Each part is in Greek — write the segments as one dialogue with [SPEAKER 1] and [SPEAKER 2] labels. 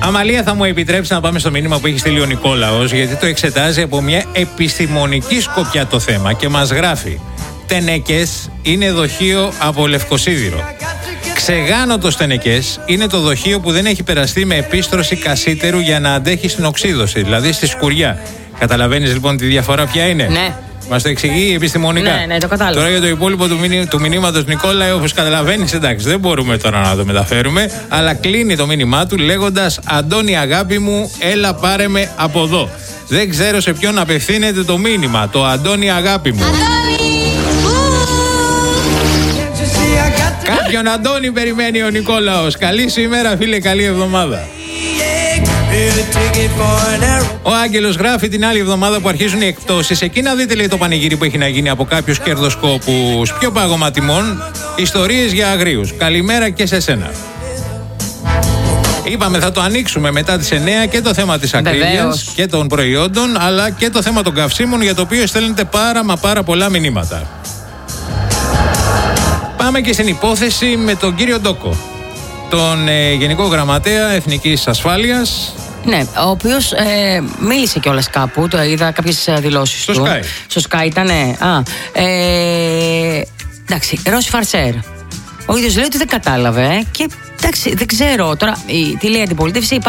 [SPEAKER 1] Αμαλία, θα μου επιτρέψει να πάμε στο μήνυμα που έχει στείλει ο Νικόλαος, γιατί το εξετάζει από μια επιστημονική σκοπιά το θέμα και μας γράφει: Τενεκές είναι δοχείο από λευκοσίδηρο. Ξεγάνωτος τενεκές είναι το δοχείο που δεν έχει περαστεί με επίστρωση κασίτερου για να αντέχει στην οξύδωση, δηλαδή στη σκουριά. Καταλαβαίνεις λοιπόν τη διαφορά ποια είναι?
[SPEAKER 2] Ναι.
[SPEAKER 1] Μας το εξηγεί επιστημονικά.
[SPEAKER 2] Ναι, το κατάλαβα.
[SPEAKER 1] Τώρα για το υπόλοιπο του μηνύματος, Νικόλα, όπως καταλαβαίνεις, εντάξει, δεν μπορούμε τώρα να το μεταφέρουμε, αλλά κλείνει το μήνυμά του λέγοντας: Αντώνη, αγάπη μου, έλα πάρε με από εδώ. Δεν ξέρω σε ποιον απευθύνεται το μήνυμα. Το Αντώνη, αγάπη μου. Κάποιον Αντώνη περιμένει ο Νικόλαος. Καλή σου ημέρα, φίλε, καλή εβδομάδα. Ο Άγγελος γράφει: την άλλη εβδομάδα που αρχίζουν οι εκπτώσεις, εκεί να δείτε, λέει, το πανηγύρι που έχει να γίνει από κάποιους κερδοσκόπους. Πιο πάγωμα τιμών, ιστορίες για αγρίους. Καλημέρα και σε σένα. Είπαμε, θα το ανοίξουμε μετά τις 9 και το θέμα της ακρίβειας και των προϊόντων, αλλά και το θέμα των καυσίμων, για το οποίο στέλνετε πάρα πολλά μηνύματα. Πάμε και στην υπόθεση με τον κύριο Ντόκο, τον Γενικό Γραμματέα Εθνικής Ασφάλειας.
[SPEAKER 2] Ναι, ο οποίος μίλησε κιόλας κάπου, το είδα κάποιες δηλώσεις του. Στο Sky ήτανε. Εντάξει, Ρώση Φαρσέρ. Ο ίδιος λέει ότι δεν κατάλαβε και εντάξει, δεν ξέρω τώρα τι λέει η αντιπολίτευση.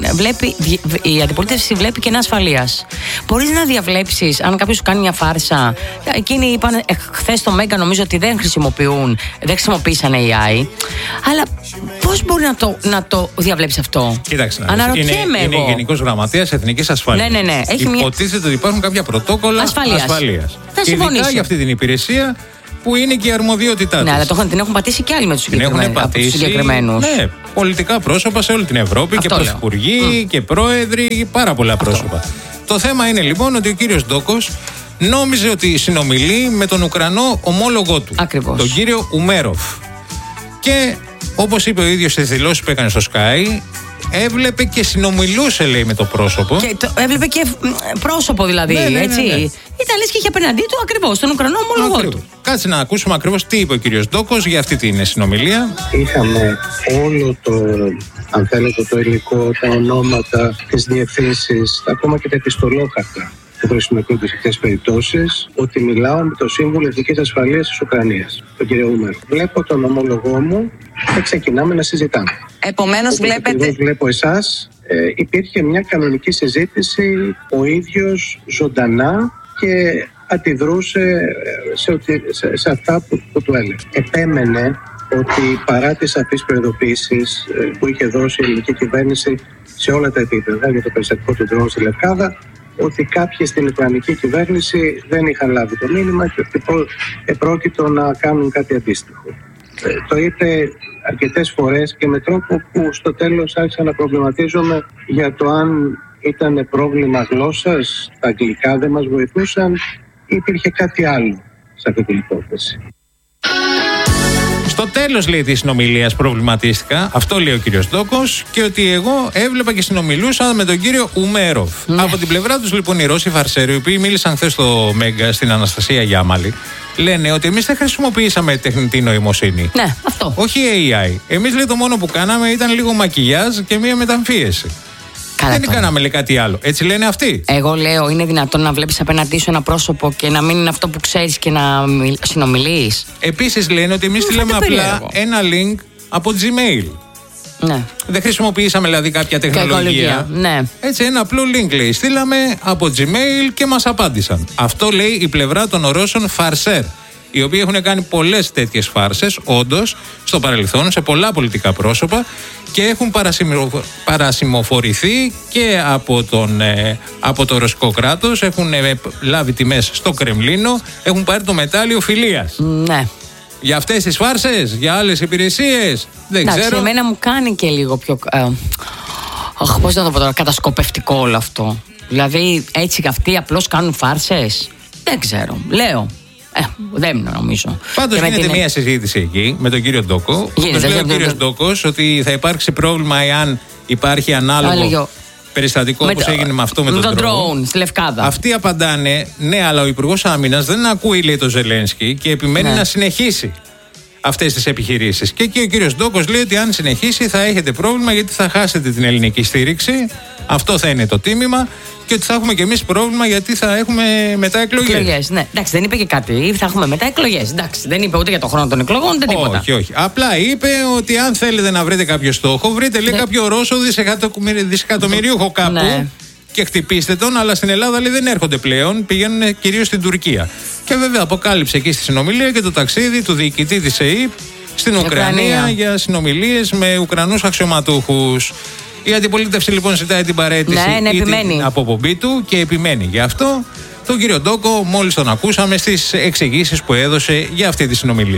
[SPEAKER 2] Η αντιπολίτευση βλέπει κενά ασφαλείας. Μπορείς να διαβλέψεις αν κάποιος σου κάνει μια φάρσα? Εκείνοι είπαν χθες στο Μέγκα, νομίζω, ότι δεν χρησιμοποίησαν AI. Αλλά πώς μπορεί να το διαβλέψεις αυτό?
[SPEAKER 1] Κοίταξε,
[SPEAKER 2] αναρωτιέμαι εγώ.
[SPEAKER 1] Είναι Γενικός Γραμματέας Εθνικής Ασφάλειας.
[SPEAKER 2] Ναι.
[SPEAKER 1] Υποτίθεται ότι υπάρχουν κάποια πρωτόκολλα ασφαλείας. Ειδικά για αυτή την υπηρεσία, που είναι και η αρμοδιότητά της.
[SPEAKER 2] Ναι, αλλά την έχουν πατήσει και άλλοι με τους συγκεκριμένους.
[SPEAKER 1] Ναι, πολιτικά πρόσωπα σε όλη την Ευρώπη. Αυτό και πρωθυπουργοί και πρόεδροι, πάρα πολλά πρόσωπα. Το θέμα είναι λοιπόν ότι ο κύριος Ντόκος νόμιζε ότι συνομιλεί με τον Ουκρανό ομόλογό του.
[SPEAKER 2] Ακριβώς.
[SPEAKER 1] Τον κύριο Ουμέροφ. Και όπως είπε ο ίδιος στις δηλώσεις που έκανε στο Sky, έβλεπε και συνομιλούσε, λέει, με το πρόσωπο.
[SPEAKER 2] Και έβλεπε και πρόσωπο, δηλαδή.
[SPEAKER 1] Ναι.
[SPEAKER 2] Έτσι. Ήταν λες και είχε απέναντί του ακριβώς τον Ουκρανό ομόλογό του.
[SPEAKER 1] Κάτσε να ακούσουμε ακριβώς τι είπε ο κύριος Ντόκος για αυτή την συνομιλία.
[SPEAKER 3] Είχαμε όλο το, αν θέλετε, το υλικό, τα ονόματα, τις διευθύνσεις, ακόμα και τα επιστολόχαρτα που χρησιμοποιούνται σε αυτές τις περιπτώσεις, ότι μιλάω με τον Σύμβουλο Εθνικής Ασφαλείας της Ουκρανίας, τον κύριο Ουμέρ. Βλέπω τον ομόλογό μου και ξεκινάμε να συζητάμε.
[SPEAKER 4] Επομένως, βλέπετε.
[SPEAKER 3] Βλέπω εσάς, υπήρχε μια κανονική συζήτηση, ο ίδιος ζωντανά και αντιδρούσε σε αυτά που του έλεγε. Επέμενε ότι παρά τις σαφείς προειδοποίησεις που είχε δώσει η ελληνική κυβέρνηση σε όλα τα επίπεδα για το περιστατικό του ντρόουν στη Λευκάδα, ότι κάποιοι στην ουκρανική κυβέρνηση δεν είχαν λάβει το μήνυμα και ότι επρόκειτο να κάνουν κάτι αντίστοιχο. Το είπε αρκετές φορές και με τρόπο που στο τέλος άρχισα να προβληματίζομαι για το αν ήταν πρόβλημα γλώσσας, τα αγγλικά δεν μας βοηθούσαν ή υπήρχε κάτι άλλο σε αυτή την υπόθεση.
[SPEAKER 1] Στο τέλος, λέει, της συνομιλίας προβληματίστηκα, αυτό λέει ο κύριος Ντόκος, και ότι εγώ έβλεπα και συνομιλούσα με τον κύριο Ουμέροφ. Από την πλευρά τους, λοιπόν, οι Ρώσοι Φαρσέροι, οι οποίοι μίλησαν χθες στο Μέγκα στην Αναστασία Γιάμαλη, λένε ότι εμείς δεν χρησιμοποιήσαμε τεχνητή νοημοσύνη.
[SPEAKER 2] Ναι, αυτό.
[SPEAKER 1] Όχι AI. Εμείς, λέει, το μόνο που κάναμε ήταν λίγο μακιγιάζ και μία μεταμφίεση. Δεν κάναμε, λέει, κάτι άλλο. Έτσι λένε αυτοί.
[SPEAKER 2] Εγώ λέω, είναι δυνατόν να βλέπεις απέναντί σου ένα πρόσωπο και να μην είναι αυτό που ξέρεις και να συνομιλείς?
[SPEAKER 1] Επίσης λένε ότι εμείς στείλαμε απλά ένα link από Gmail.
[SPEAKER 2] Ναι.
[SPEAKER 1] Δεν χρησιμοποιήσαμε, δηλαδή, κάποια τεχνολογία.
[SPEAKER 2] Ναι.
[SPEAKER 1] Έτσι, ένα απλό link, λέει, στείλαμε από Gmail και μας απάντησαν. Αυτό λέει η πλευρά των Ρώσων Φαρσέρ, οι οποίοι έχουν κάνει πολλές τέτοιες φάρσες, όντως, στο παρελθόν, σε πολλά πολιτικά πρόσωπα και έχουν παρασημοφορηθεί και από το ρωσικό κράτος, έχουν λάβει τιμές στο Κρεμλίνο, έχουν πάρει το μετάλλιο φιλίας.
[SPEAKER 2] Ναι.
[SPEAKER 1] Για αυτές τις φάρσες, για άλλες υπηρεσίες, δεν ξέρω.
[SPEAKER 2] Εμένα μου κάνει και λίγο πιο... πώς να το πω τώρα, κατασκοπευτικό όλο αυτό. Δηλαδή, έτσι και αυτοί απλώς κάνουν φάρσες. Δεν ξέρω, λέω. Δεν νομίζω.
[SPEAKER 1] Πάντως γίνεται μια συζήτηση εκεί με τον κύριο Ντόκο. Λέει ο κύριος Ντόκος ότι θα υπάρξει πρόβλημα εάν υπάρχει ανάλογο περιστατικό όπως έγινε με αυτό με τον drone
[SPEAKER 2] στη Λευκάδα.
[SPEAKER 1] Αυτοί απαντάνε, ναι, αλλά ο Υπουργός Άμυνας δεν ακούει, λέει, το Ζελένσκι και επιμένει να συνεχίσει. αυτές τις επιχειρήσεις. Και εκεί ο κύριος Ντόκος λέει ότι αν συνεχίσει θα έχετε πρόβλημα, γιατί θα χάσετε την ελληνική στήριξη. Αυτό θα είναι το τίμημα. Και ότι θα έχουμε κι εμείς πρόβλημα, γιατί θα έχουμε μετά εκλογές.
[SPEAKER 2] Ναι, εντάξει, δεν είπε και κάτι. Θα έχουμε μετά εκλογές. Εντάξει, δεν είπε ούτε για το χρόνο των εκλογών, ούτε τίποτα.
[SPEAKER 1] Όχι. Απλά είπε ότι αν θέλετε να βρείτε κάποιο στόχο, βρείτε λέει κάποιο Ρώσο δισεκατομμυρίουχο κάπου. Ναι. Και χτυπήστε τον, αλλά στην Ελλάδα λέει δεν έρχονται πλέον, πηγαίνουν κυρίως στην Τουρκία. Και βέβαια αποκάλυψε εκεί στη συνομιλία και το ταξίδι του διοικητή της ΕΕΠ στην Ουκρανία για συνομιλίες με Ουκρανούς αξιωματούχους. Η αντιπολίτευση λοιπόν ζητάει την παραίτηση ή την αποπομπή του και επιμένει. Γι' αυτό τον κύριο Ντόκο μόλις τον ακούσαμε στις εξηγήσεις που έδωσε για αυτή τη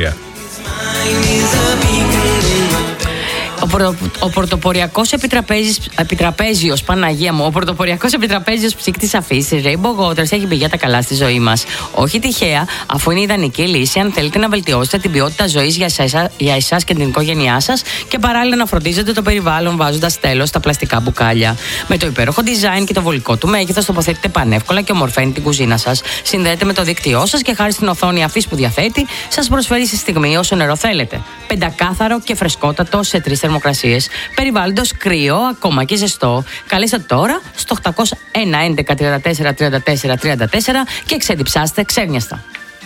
[SPEAKER 1] συνομιλία.Ο
[SPEAKER 2] πρωτοποριακός επιτραπέζιος, Παναγία μου, ο πρωτοποριακός επιτραπέζιος ψύκτης αφής, Rainbow Waters, έχει πει για τα καλά στη ζωή μας. Όχι τυχαία, αφού είναι ιδανική λύση αν θέλετε να βελτιώσετε την ποιότητα ζωής για εσάς και την οικογένειά σας και παράλληλα να φροντίζετε το περιβάλλον βάζοντας τέλος στα πλαστικά μπουκάλια. Με το υπέροχο design και το βολικό του μέγεθος τοποθετείτε πανεύκολα και ομορφαίνει την κουζίνα σας. Συνδέεται με το δίκτυό σας και χάρη στην οθόνη αφής που διαθέτει, σας προσφέρει στη στιγμή όσο νερό θέλετε. Πεντακάθαρο και φρεσκότατο σε 3 θερμοκρασίες. Περιβάλλοντος κρύο, ακόμα και ζεστό. Καλέστε τώρα στο 801 11 34 34 34 και ξεδιψάστε ξέρνιαστα.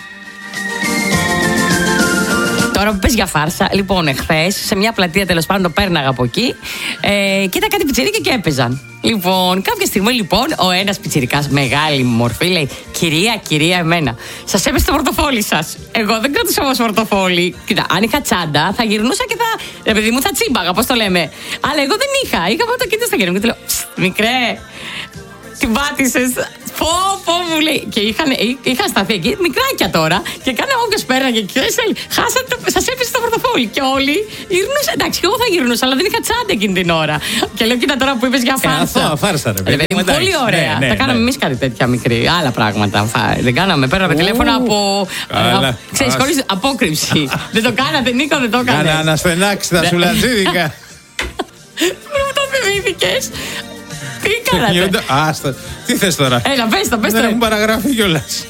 [SPEAKER 2] Τώρα που πες για φάρσα, λοιπόν, εχθές σε μια πλατεία τέλος πάντων το πέρναγα από εκεί και ήταν κάτι πιτσιρίκια και έπαιζαν. Λοιπόν, κάποια στιγμή λοιπόν ο ένας πιτσιρικάς, μεγάλη μορφή, λέει: Κυρία, εμένα, σας έπεσε το πορτοφόλι σας. Εγώ δεν κρατούσα όμως πορτοφόλι. Κοίτα, αν είχα τσάντα θα γυρνούσα και θα. Παιδί μου, θα τσίμπαγα, πώς το λέμε. Αλλά εγώ δεν είχα. Είχα μόνο το κινητό στα χέρια μου και του λέω: Μικρέ, την πάτησες. Πω μου λέει. Και είχαν σταθεί εκεί μικράκια τώρα και κάνα όποιος πέραγε και χάσατε, σας έπεσε το πορτοφόλι. Και όλοι γυρνούσαν. Εντάξει, και εγώ θα γυρνούσα, αλλά δεν είχα τσάντα εκείνη την ώρα. Και λέω: Κοίτα τώρα που είπες για φάρσα.
[SPEAKER 1] Φάρσα, ρε παιδί.
[SPEAKER 2] Πολύ ωραία. Τα κάναμε εμείς κάτι τέτοια μικρή. Άλλα πράγματα. Δεν κάναμε. Παίρναμε τηλέφωνο από. Ξέρεις, χωρίς απόκρυψη. Δεν το κάνατε, Νίκο, δεν το έκανες.
[SPEAKER 1] Να αναστενάξει τα σουλατζίδικα.
[SPEAKER 2] Μου το θυμήθηκες. Τι κάνατε.
[SPEAKER 1] Άστα. Τι θες τώρα.
[SPEAKER 2] Έλα, πες το.
[SPEAKER 1] Δεν έχουν παραγράφει κιόλας.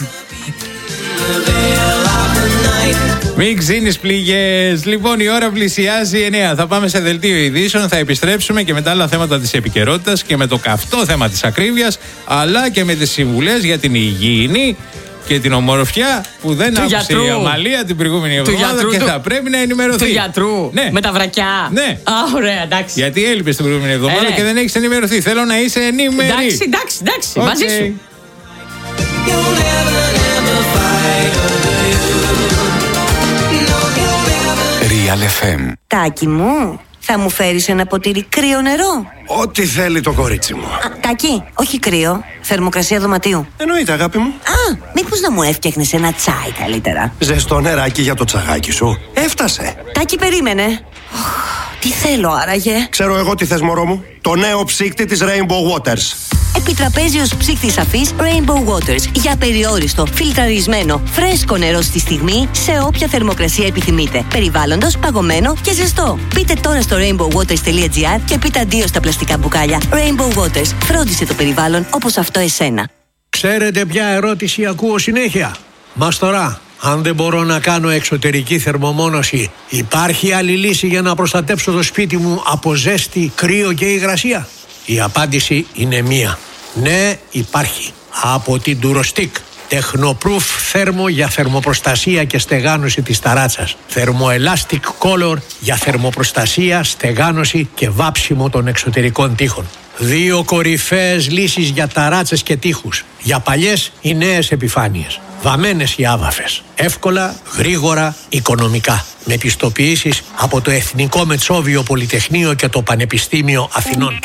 [SPEAKER 1] Μην ξύνεις πληγές. Λοιπόν, η ώρα πλησιάζει 9. Θα πάμε σε δελτίο ειδήσεων. Θα επιστρέψουμε και με τα άλλα θέματα της επικαιρότητας και με το καυτό θέμα της ακρίβειας, αλλά και με τις συμβουλές για την υγιεινή και την ομορφιά που δεν άκουσε η Αμαλία την προηγούμενη εβδομάδα και θα πρέπει να ενημερωθεί.
[SPEAKER 2] Του γιατρού.
[SPEAKER 1] Ναι.
[SPEAKER 2] Με τα βρακιά.
[SPEAKER 1] Ναι.
[SPEAKER 2] Ωραία, εντάξει.
[SPEAKER 1] Γιατί έλειπες την προηγούμενη εβδομάδα και δεν έχεις ενημερωθεί. Θέλω να είσαι ενημερή.
[SPEAKER 2] Εντάξει. Okay. Μαζί σου.
[SPEAKER 4] Real FM.
[SPEAKER 5] Τάκη μου, θα μου φέρεις ένα ποτήρι κρύο νερό?
[SPEAKER 6] Ό,τι θέλει το κορίτσι μου.
[SPEAKER 5] Τάκη, όχι κρύο, θερμοκρασία δωματίου.
[SPEAKER 6] Εννοείται, αγάπη μου.
[SPEAKER 5] Μήπως να μου έφτιαχνες ένα τσάι καλύτερα?
[SPEAKER 6] Ζεστό νεράκι για το τσαγάκι σου. Έφτασε.
[SPEAKER 5] Τάκη, περίμενε. Τι θέλω άραγε?
[SPEAKER 6] Ξέρω εγώ τι θες, μωρό μου. Το νέο ψύκτη της Rainbow Waters.
[SPEAKER 5] Επιτραπέζιος ψύκτης αφής Rainbow Waters. Για περιόριστο, φιλτραρισμένο, φρέσκο νερό στη στιγμή, σε όποια θερμοκρασία επιθυμείτε. Περιβάλλοντος, παγωμένο και ζεστό. Μπείτε τώρα στο rainbowwaters.gr και πείτε αντίο στα πλαστικά μπουκάλια. Rainbow Waters. Φρόντισε το περιβάλλον όπως αυτό εσένα.
[SPEAKER 7] Ξέρετε ποια ερώτηση ακούω συνέχεια? Μαστορά, αν δεν μπορώ να κάνω εξωτερική θερμομόνωση, υπάρχει άλλη λύση για να προστατέψω το σπίτι μου από ζέστη, κρύο και υγρασία? Η απάντηση είναι μία. Ναι, υπάρχει. Από την Durostic. Technoproof θέρμο για θερμοπροστασία και στεγάνωση της ταράτσας. Thermoelastic Color για θερμοπροστασία, στεγάνωση και βάψιμο των εξωτερικών τοίχων. 2 κορυφαίες λύσεις για ταράτσες και τοίχους. Για παλιές ή νέες επιφάνειες. Βαμμένες ή άβαφες. Εύκολα, γρήγορα, οικονομικά. Με πιστοποιήσεις από το Εθνικό Μετσόβιο Πολυτεχνείο και το Πανεπιστήμιο Αθηνών.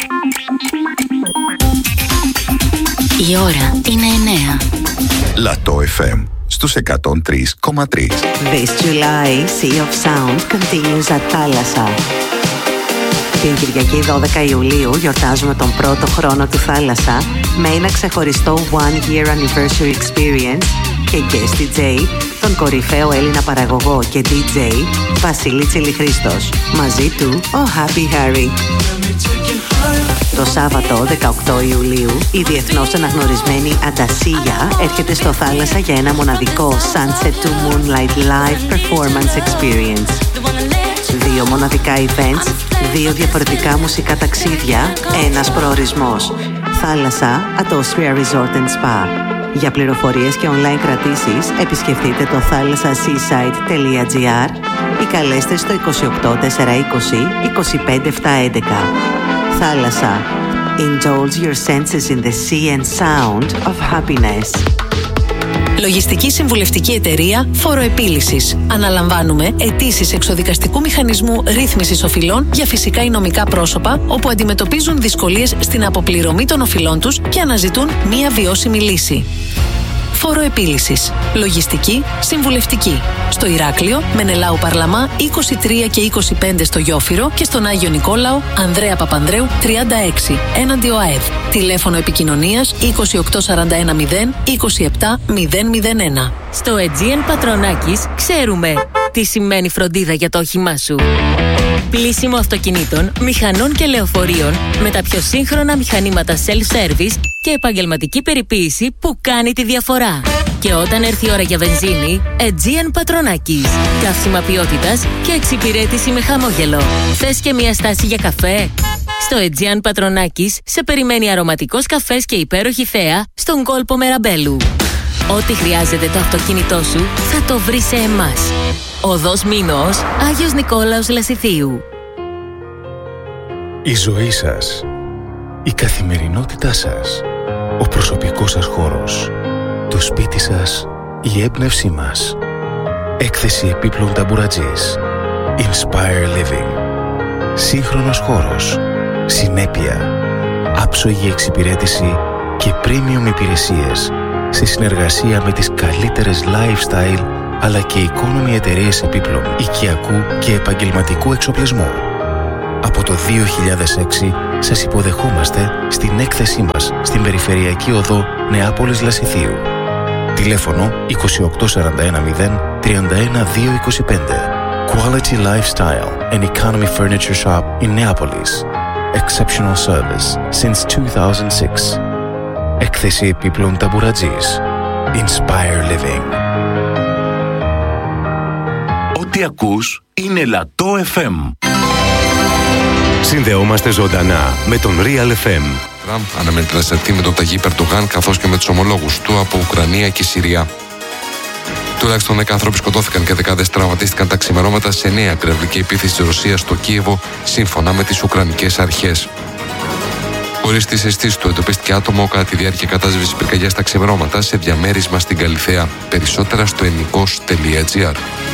[SPEAKER 8] Η ώρα είναι 9.
[SPEAKER 4] Λατό FM στους 103,3.
[SPEAKER 5] This July, Sea of Sound continues at Θάλασσα. Την Κυριακή 12 Ιουλίου γιορτάζουμε τον πρώτο χρόνο του Θάλασσα με ένα ξεχωριστό One Year Anniversary Experience και guest DJ, τον κορυφαίο Έλληνα παραγωγό και DJ Βασίλη Τσιλιχρίστος. Μαζί του ο Happy Harry.
[SPEAKER 9] Το Σάββατο 18 Ιουλίου η διεθνώς αναγνωρισμένη Αντασίγια έρχεται στο Θάλασσα για ένα μοναδικό Sunset to Moonlight Live Performance Experience. 2 μοναδικά events, 2 διαφορετικά μουσικά ταξίδια, ένας προορισμός. Θάλασσα at Austria Resort and Spa. Για πληροφορίες και online κρατήσεις επισκεφτείτε το thalassaseaside.gr ή καλέστε στο 28 420 25 711. Θάλασσα. Indulge your senses in the sea and sound of happiness.
[SPEAKER 10] Λογιστική συμβουλευτική εταιρεία Φοροεπίλυσης. Αναλαμβάνουμε αιτήσεις εξοδικαστικού μηχανισμού ρύθμισης οφειλών για φυσικά ή νομικά πρόσωπα όπου αντιμετωπίζουν δυσκολίες στην αποπληρωμή των οφειλών τους και αναζητούν μία βιώσιμη λύση. Φοροεπίλυσης. Λογιστική συμβουλευτική. Στο Ηράκλειο, Μενελάου Παρλαμά 23 και 25 στο Γιόφυρο και στον Άγιο Νικόλαο, Ανδρέα Παπανδρέου 36, έναντι ΟΑΕΔ. Τηλέφωνο επικοινωνίας 28410 27001.
[SPEAKER 11] Στο Aegean Πατρονάκης ξέρουμε τι σημαίνει φροντίδα για το όχημά σου. Πλύσιμο αυτοκινήτων, μηχανών και λεωφορείων με τα πιο σύγχρονα μηχανήματα self-service και επαγγελματική περιποίηση που κάνει τη διαφορά. Και όταν έρθει η ώρα για βενζίνη, Aegean Πατρονάκης. Καύσιμα ποιότητας και εξυπηρέτηση με χαμόγελο. Θες και μια στάση για καφέ? Στο Aegean Πατρονάκης σε περιμένει αρωματικός καφές και υπέροχη θέα στον κόλπο Μεραμπέλου. Ό,τι χρειάζεται το αυτοκίνητό σου θα το βρει σε εμάς. Οδός Μήνος, Άγιος Νικόλαος Λασιθίου.
[SPEAKER 12] Η ζωή σας, η καθημερινότητά σας, ο προσωπικός σας χώρος, το σπίτι σας, η έμπνευσή μας. Έκθεση επίπλων ταμπουρατζής. Inspire Living. Σύγχρονος χώρος, συνέπεια, άψογη εξυπηρέτηση και premium υπηρεσίες σε συνεργασία με τις καλύτερες lifestyle αλλά και economy εταιρείες επίπλων, οικιακού και επαγγελματικού εξοπλισμού. Από το 2006 σας υποδεχόμαστε στην έκθεσή μας στην Περιφερειακή Οδό Νεάπολης Λασιθίου. Τηλέφωνο 28410 31225. Quality Lifestyle and Economy Furniture Shop in Neapolis. Exceptional service since 2006. Έκθεση επίπλων ταμπουρατζής. Inspire Living.
[SPEAKER 13] Ό,τι ακούς είναι Λατό FM. Συνδεόμαστε ζωντανά με τον Real FM.
[SPEAKER 14] Τραμπ αναμένεται να συναντηθεί με τον Ταγί Ερντογάν καθώς και με τους ομολόγους του από Ουκρανία και Συρία. Τουλάχιστον 10 άνθρωποι σκοτώθηκαν και δεκάδες τραυματίστηκαν τα ξημερώματα σε νέα πυραυλική επίθεση της Ρωσίας στο Κίεβο, σύμφωνα με τις Ουκρανικές αρχές. Χωρίς τις αισθήσεις του, εντοπίστηκε άτομο κατά τη διάρκεια κατάσβεσης πυρκαγιάς στα ξημερώματα σε διαμέρισμα στην Καλιθέα. Περισσότερα στο ennikos.gr.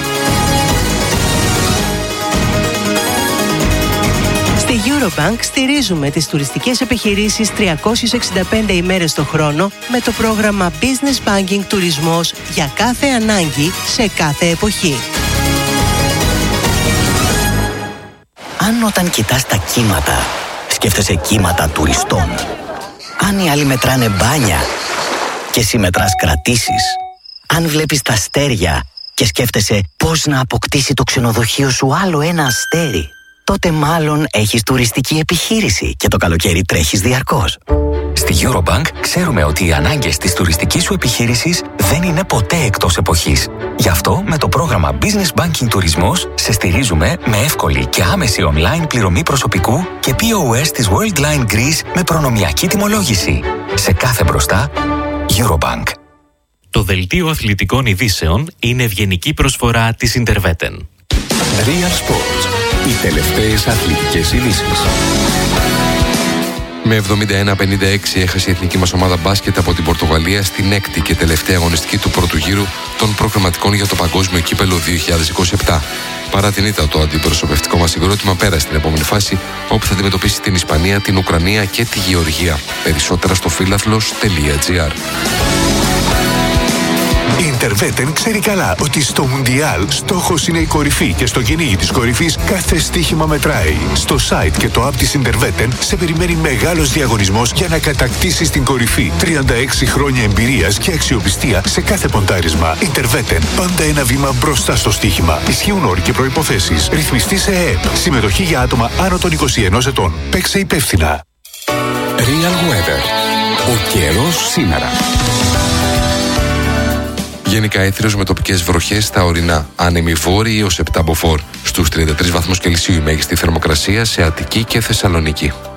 [SPEAKER 15] Στη Eurobank στηρίζουμε τις τουριστικές επιχειρήσεις 365 ημέρες το χρόνο με το πρόγραμμα Business Banking Τουρισμός για κάθε ανάγκη σε κάθε εποχή.
[SPEAKER 16] Αν όταν κοιτάς τα κύματα, σκέφτεσαι κύματα τουριστών. Αν οι άλλοι μετράνε μπάνια και εσύ μετράς κρατήσεις. Αν βλέπεις τα αστέρια και σκέφτεσαι πώς να αποκτήσει το ξενοδοχείο σου άλλο ένα αστέρι, τότε μάλλον έχεις τουριστική επιχείρηση και το καλοκαίρι τρέχεις διαρκώς.
[SPEAKER 17] Στη Eurobank ξέρουμε ότι οι ανάγκες της τουριστικής σου επιχείρησης δεν είναι ποτέ εκτός εποχής. Γι' αυτό με το πρόγραμμα Business Banking Τουρισμός σε στηρίζουμε με εύκολη και άμεση online πληρωμή προσωπικού και POS της Worldline Greece με προνομιακή τιμολόγηση. Σε κάθε μπροστά, Eurobank.
[SPEAKER 18] Το δελτίο αθλητικών ειδήσεων είναι ευγενική προσφορά της Interveten.
[SPEAKER 13] Real Sports. Οι τελευταίες αθλητικές ειδήσεις.
[SPEAKER 14] Με 71-56 έχασε η εθνική μας ομάδα μπάσκετ από την Πορτογαλία στην έκτη και τελευταία αγωνιστική του πρώτου γύρου των προγραμματικών για το Παγκόσμιο Κύπελλο 2027. Παρά την ήττα, το αντιπροσωπευτικό μας συγκρότημα πέρασε στην επόμενη φάση, όπου θα αντιμετωπίσει την Ισπανία, την Ουκρανία και τη Γεωργία. Περισσότερα στο φίλαθλος.gr.
[SPEAKER 12] Η Interveten ξέρει καλά ότι στο Μουντιάλ στόχος είναι η κορυφή και στο κυνήγι της κορυφής κάθε στοίχημα μετράει. Στο site και το app της Interveten σε περιμένει μεγάλος διαγωνισμός για να κατακτήσεις την κορυφή. 36 χρόνια εμπειρίας και αξιοπιστία σε κάθε ποντάρισμα. Interveten, πάντα ένα βήμα μπροστά στο στοίχημα. Ισχύουν όροι και προϋποθέσεις. Ρυθμιστή σε ΕΕΠ. Συμμετοχή για άτομα άνω των 21 ετών. Παίξε υπεύθυνα.
[SPEAKER 13] Real Weather. Ο καιρός σήμερα.
[SPEAKER 14] Γενικά έθριος με τοπικές βροχές στα ορεινά. Άνεμοι βόρειοι έως 7 μποφόρ. Στους 33 βαθμούς Κελσίου η μέγιστη θερμοκρασία σε Αττική και Θεσσαλονίκη.